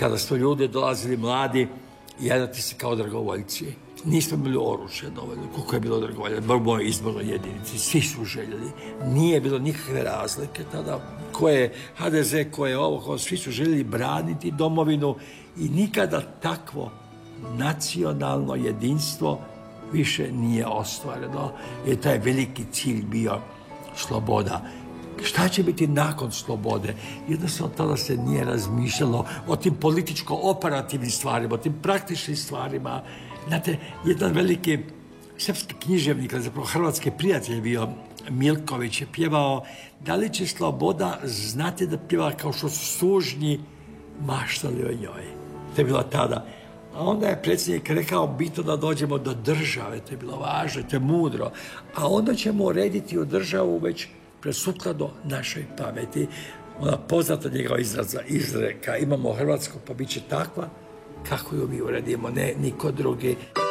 kada su ljudi dolazili mladi, jednati se kao dragovoljci. Nismo bili oružje dovoljno, koliko je bilo dragovolja, u izbornoj jedinici, svi su željeli. Nije bilo nikakve razlike tada, ko je HDZ, ko je ovo, svi su željeli braniti domovinu i nikada takvo nacionalno jedinstvo više nije ostvareno, jer taj veliki cilj bio sloboda. Šta će biti nakon slobode? Jednostavno tada se nije razmišljalo o tim političko-operativnim stvarima, o tim praktičnim stvarima. Znate, jedan veliki srpski književnik, zapravo hrvatski prijatelj bio, Milković, je pjevao da li će sloboda znati da pjeva kao što su sužnji maštali o njoj. To je bilo tada. A onda je predsjednik rekao bitno da dođemo do države, to je bilo važno, to je mudro. A onda ćemo urediti u državu već presukladno našoj pameti. Ona poznata njegova izreka, imamo Hrvatsku pa bit će takva kako ju mi uredimo, ne niko drugi.